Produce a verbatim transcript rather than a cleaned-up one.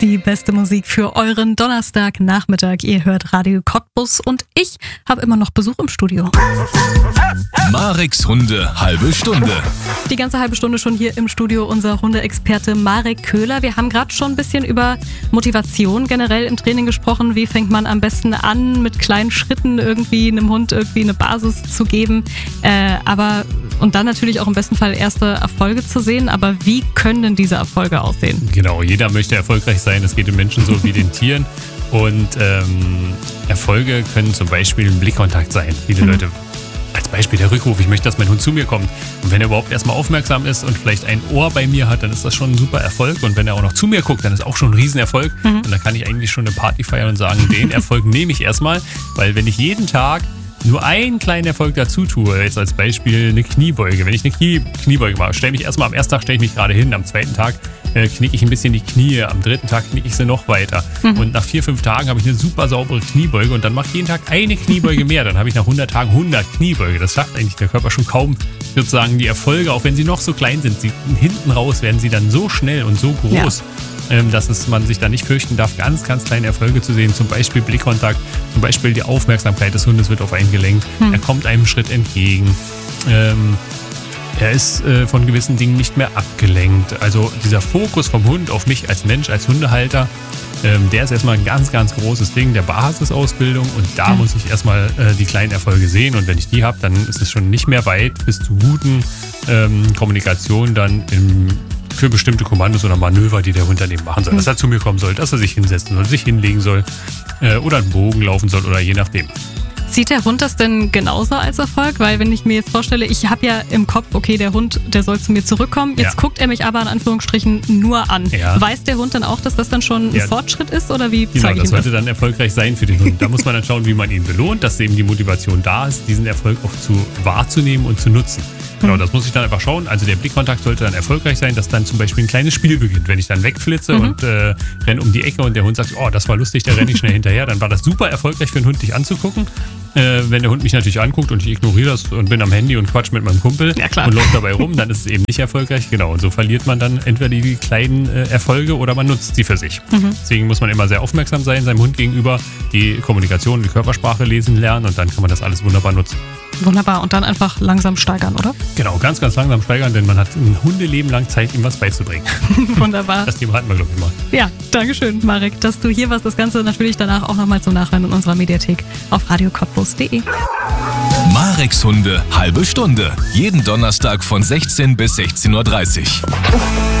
Die beste Musik für euren Donnerstagnachmittag. Ihr hört Radio Cottbus und ich habe immer noch Besuch im Studio. Mareks Hunde halbe Stunde. Die ganze halbe Stunde schon hier im Studio unser Hundeexperte Marek Köhler. Wir haben gerade schon ein bisschen über Motivation generell im Training gesprochen. Wie fängt man am besten an, mit kleinen Schritten irgendwie einem Hund irgendwie eine Basis zu geben. Äh, aber und dann natürlich auch im besten Fall erste Erfolge zu sehen. Aber wie können denn diese Erfolge aussehen? Genau, jeder möchte erfolgreich sein. Das geht den Menschen so wie den Tieren. Und ähm, Erfolge können zum Beispiel ein Blickkontakt sein. Viele mhm. Leute, als Beispiel der Rückruf, ich möchte, dass mein Hund zu mir kommt. Und wenn er überhaupt erstmal aufmerksam ist und vielleicht ein Ohr bei mir hat, dann ist das schon ein super Erfolg. Und wenn er auch noch zu mir guckt, dann ist auch schon ein Riesenerfolg. Mhm. Und dann kann ich eigentlich schon eine Party feiern und sagen, den Erfolg nehme ich erstmal. Weil wenn ich jeden Tag nur einen kleinen Erfolg dazu tue, jetzt als Beispiel eine Kniebeuge. Wenn ich eine Knie, Kniebeuge mache, stelle mich erstmal am ersten Tag stelle ich mich gerade hin, am zweiten Tag äh, knicke ich ein bisschen die Knie, am dritten Tag knicke ich sie noch weiter. Mhm. Und nach vier, fünf Tagen habe ich eine super saubere Kniebeuge und dann mache ich jeden Tag eine Kniebeuge mehr. Dann habe ich nach hundert Tagen hundert Kniebeuge. Das schafft eigentlich der Körper schon kaum, sozusagen die Erfolge, auch wenn sie noch so klein sind. Sie, hinten raus werden sie dann so schnell und so groß. Ja. Dass es, man sich da nicht fürchten darf, ganz, ganz kleine Erfolge zu sehen. Zum Beispiel Blickkontakt, zum Beispiel die Aufmerksamkeit des Hundes wird auf einen gelenkt. Hm. Er kommt einem Schritt entgegen. Ähm, er ist äh, von gewissen Dingen nicht mehr abgelenkt. Also dieser Fokus vom Hund auf mich als Mensch, als Hundehalter, ähm, der ist erstmal ein ganz, ganz großes Ding der Basisausbildung. Und da hm. muss ich erstmal äh, die kleinen Erfolge sehen. Und wenn ich die habe, dann ist es schon nicht mehr weit bis zu guten ähm, Kommunikation dann im für bestimmte Kommandos oder Manöver, die der Hund dann eben machen soll. Dass er zu mir kommen soll, dass er sich hinsetzen soll, sich hinlegen soll äh, oder einen Bogen laufen soll oder je nachdem. Sieht der Hund das denn genauso als Erfolg? Weil wenn ich mir jetzt vorstelle, ich habe ja im Kopf, okay, der Hund, der soll zu mir zurückkommen. Jetzt ja. guckt er mich aber in Anführungsstrichen nur an. Ja. Weiß der Hund dann auch, dass das dann schon ein ja. Fortschritt ist? Oder wie genau, zeige ich das ihm das? sollte dann erfolgreich sein für den Hund. Da muss man dann schauen, wie man ihn belohnt, dass eben die Motivation da ist, diesen Erfolg auch zu wahrzunehmen und zu nutzen. Genau, das muss ich dann einfach schauen. Also der Blickkontakt sollte dann erfolgreich sein, dass dann zum Beispiel ein kleines Spiel beginnt. Wenn ich dann wegflitze mhm. und äh, renne um die Ecke und der Hund sagt, oh, das war lustig, da renne ich schnell hinterher, dann war das super erfolgreich für den Hund, dich anzugucken. Äh, wenn der Hund mich natürlich anguckt und ich ignoriere das und bin am Handy und quatsch mit meinem Kumpel ja, und läuft dabei rum, dann ist es eben nicht erfolgreich. Genau, und so verliert man dann entweder die kleinen äh, Erfolge oder man nutzt sie für sich. Mhm. Deswegen muss man immer sehr aufmerksam sein, seinem Hund gegenüber, die Kommunikation, die Körpersprache lesen lernen und dann kann man das alles wunderbar nutzen. Wunderbar. Und dann einfach langsam steigern, oder? Genau, ganz, ganz langsam steigern, denn man hat ein Hundeleben lang Zeit, ihm was beizubringen. Wunderbar. Das Thema hatten wir, glaube ich, mal. Ja, danke schön, Marek, dass du hier warst. Das Ganze natürlich danach auch nochmal zum Nachhören in unserer Mediathek auf radio cottbus punkt de. Mareks Hunde halbe Stunde. Jeden Donnerstag von sechzehn bis sechzehn Uhr dreißig.